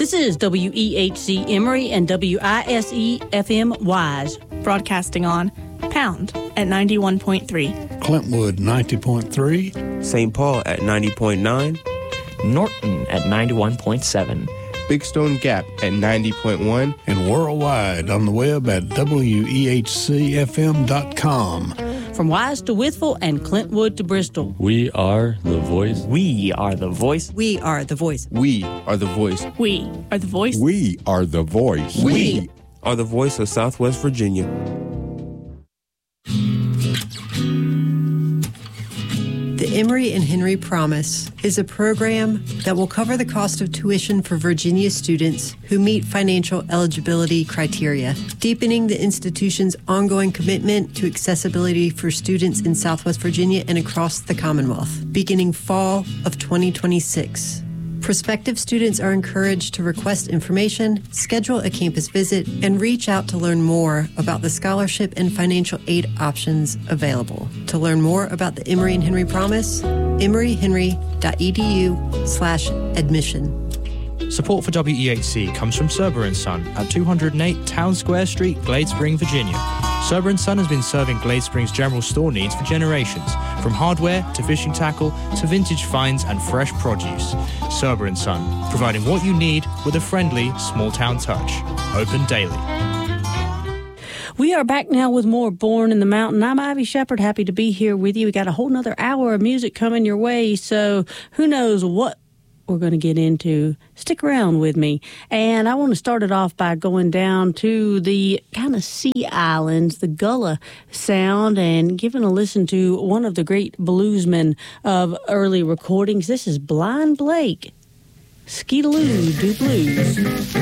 This is WEHC Emory and WISE FM Wise. Broadcasting on Pound at 91.3. Clintwood 90.3. St. Paul at 90.9. Norton at 91.7. Big Stone Gap at 90.1. And worldwide on the web at WEHCFM.com. From Wise to Withville and Clintwood to Bristol. We are the voice. We are the voice. We are the voice. We are the voice. We are the voice. We are the voice. We are the voice of Southwest Virginia. The Emory and Henry Promise is a program that will cover the cost of tuition for Virginia students who meet financial eligibility criteria, deepening the institution's ongoing commitment to accessibility for students in Southwest Virginia and across the Commonwealth, beginning fall of 2026. Prospective students are encouraged to request information, schedule a campus visit, and reach out to learn more about the scholarship and financial aid options available. To learn more about the Emory and Henry Promise, emoryhenry.edu/admission. Support for WEHC comes from Serber & Son at 208 Town Square Street, Glade Spring, Virginia. Serber & Son has been serving Glade Spring's general store needs for generations, from hardware to fishing tackle to vintage finds and fresh produce. Serber & Son, providing what you need with a friendly, small-town touch. Open daily. We are back now with more Born in the Mountain. I'm Ivy Shepard, happy to be here with you. We got a whole nother hour of music coming your way, so who knows what we're going to get into. Stick around with me. And I want to start it off by going down to the kind of sea islands, the Gullah sound, and giving a listen to one of the great bluesmen of early recordings. This is Blind Blake. Skeetaloo do blues.